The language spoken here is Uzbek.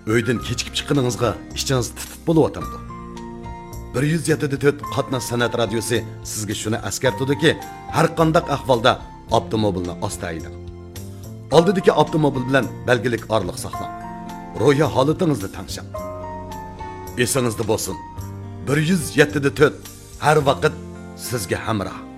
uydan kechikib chiqqaningizga ichingiz titib bo'layotdi. 107.4 qatnash san'at radiosi sizga shuni eskartadiki, har qanday ahvolda avtomobilni asta haydang. Oldidagi avtomobil bilan belgilik orliq saqlang. Ro'ya holatingizni tanishing. Esingizda bo'lsin. 107.4 har vaqt sizga hamroh.